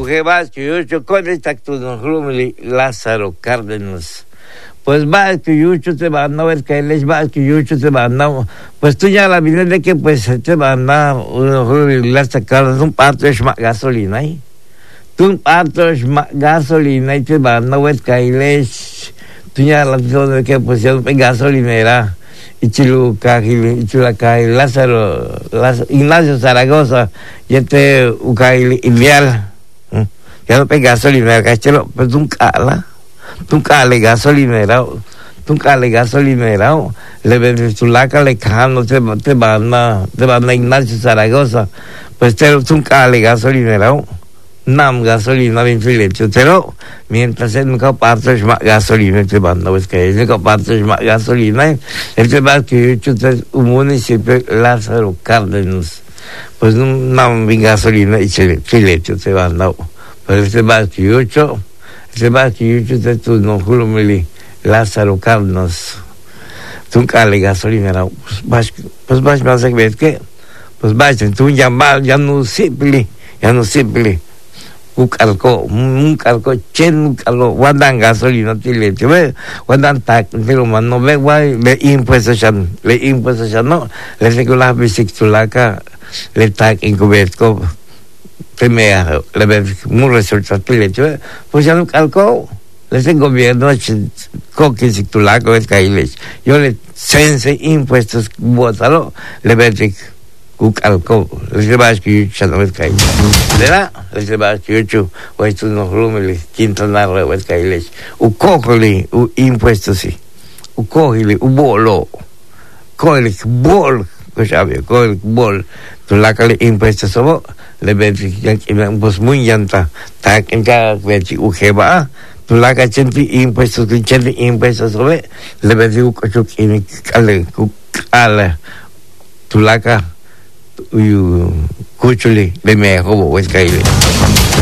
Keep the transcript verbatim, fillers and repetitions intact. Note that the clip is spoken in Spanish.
Ujebaskyucho, con esta actunojlumili Lázaro Cárdenas. Pues va que yucho te va a no ver que les va que yucho te va a no. Pues tú ya la vida de que pues te va a dar un Lázaro Cárdenas un parto de gasolina ahí. Tú un parto de gasolina y te va a no ver que les. Tú ya la vida de que pues ya gasolinera. Y Chiluca, y Chulaca, y Lázaro, Lázaro, Ignacio Zaragoza, y este Ucail Invial. Ya no pega gasolinera, cachelo, pues nunca la, nunca le gasolinera, nunca le gasolinera, le ven Chulaca, le cajano, te te van a, te van a Ignacio Zaragoza, pues te nunca le gasolinera. Nam gasolina bien filecho, pero mientras él nunca parte más gasolina, este bando, es que él nunca parte más gasolina, este va que yo un municipio Lázaro Cárdenas, pues no bien gasolina y filecho, este bando, pero este va que yo, este va que yo, este tú no juro me Lázaro Cárdenas, nunca le gasolina, pues vas, pues vas más a ver que, pues vas, tú ya ya no simple, ya no simple. Un calco, un calco, chen, un calco, guardan gasolina, tile, ve, guardan tac, pero man, no ve, guay, le impuestos ya, le impuestos ya, no, le digo la bicicleta, le tac, encubierto, primero, le ve, muy resultado, tile, ve, pues ya no calco, le digo gobierno, coque, bicicleta, es caíles, yo le sense impuestos, bótalo, le ve, Kukalko, les va a escribir Chanel Kai. ¿Verdad? Les va a escribir o estos no rumeli, Quintana Roo, es Kailes. U cogli, u impuesto sí. U cogli, u bolo. Cogli, bol, cos'avia, cogli, bol. Tu la cali impuesto sobo, le vedi, un po' smuglianta, tac, in ca, vedi, u cheba, tu la cacenti impuesto, centi impuesto sobo, le vedi, u cocciuc, in cale, u cale, tu la ca, uyu kuchuli be me hobo wes kaile